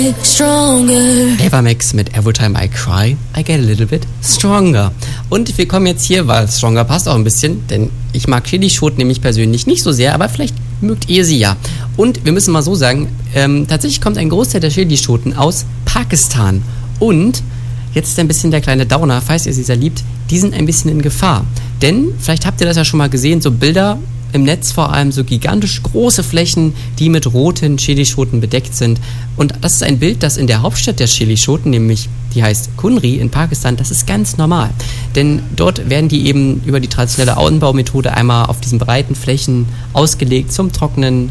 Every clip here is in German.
Evermax mit Every Time I Cry, I Get a Little Bit Stronger. Und wir kommen jetzt hier, weil Stronger passt auch ein bisschen, denn ich mag Chilischoten nämlich persönlich nicht so sehr, aber vielleicht mögt ihr sie ja. Und wir müssen mal so sagen, tatsächlich kommt ein Großteil der Chilischoten aus Pakistan. Und jetzt ein bisschen der kleine Downer, falls ihr sie sehr liebt, die sind ein bisschen in Gefahr. Denn, vielleicht habt ihr das ja schon mal gesehen, so Bilder im Netz, vor allem so gigantisch große Flächen, die mit roten Chilischoten bedeckt sind. Und das ist ein Bild, das in der Hauptstadt der Chilischoten, nämlich die heißt Kunri in Pakistan, das ist ganz normal. Denn dort werden die eben über die traditionelle Anbaumethode einmal auf diesen breiten Flächen ausgelegt zum Trocknen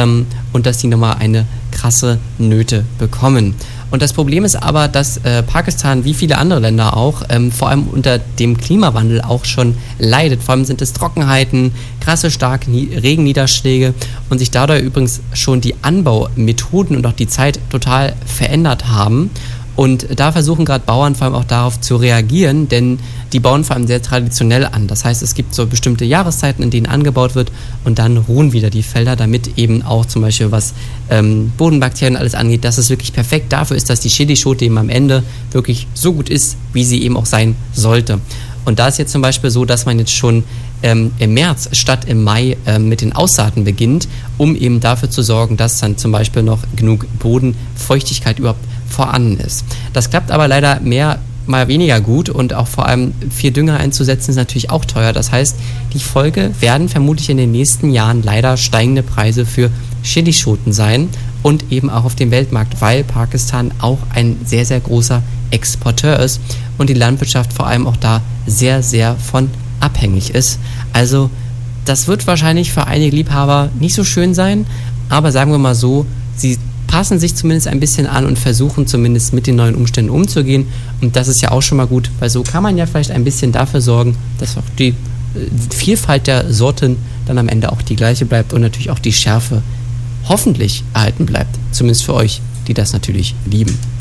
und dass die nochmal eine krasse Nöte bekommen. Und das Problem ist aber, dass Pakistan, wie viele andere Länder auch, vor allem unter dem Klimawandel auch schon leidet. Vor allem sind es Trockenheiten, krasse, starke Regenniederschläge und sich dadurch übrigens schon die Anbaumethoden und auch die Zeit total verändert haben. Und da versuchen gerade Bauern vor allem auch darauf zu reagieren, denn die bauen vor allem sehr traditionell an. Das heißt, es gibt so bestimmte Jahreszeiten, in denen angebaut wird und dann ruhen wieder die Felder, damit eben auch zum Beispiel was Bodenbakterien alles angeht, dass es wirklich perfekt dafür ist, dass die Chilischote eben am Ende wirklich so gut ist, wie sie eben auch sein sollte. Und da ist jetzt zum Beispiel so, dass man jetzt schon im März statt im Mai mit den Aussaaten beginnt, um eben dafür zu sorgen, dass dann zum Beispiel noch genug Bodenfeuchtigkeit überhaupt vorhanden ist. Das klappt aber leider mal weniger gut und auch vor allem viel Dünger einzusetzen ist natürlich auch teuer. Das heißt, die Folge werden vermutlich in den nächsten Jahren leider steigende Preise für Chilischoten sein und eben auch auf dem Weltmarkt, weil Pakistan auch ein sehr, sehr großer Exporteur ist und die Landwirtschaft vor allem auch da sehr, sehr von abhängig ist. Also das wird wahrscheinlich für einige Liebhaber nicht so schön sein, aber sagen wir mal so, sie passen sich zumindest ein bisschen an und versuchen zumindest mit den neuen Umständen umzugehen. Und das ist ja auch schon mal gut, weil so kann man ja vielleicht ein bisschen dafür sorgen, dass auch die Vielfalt der Sorten dann am Ende auch die gleiche bleibt und natürlich auch die Schärfe hoffentlich erhalten bleibt. Zumindest für euch, die das natürlich lieben.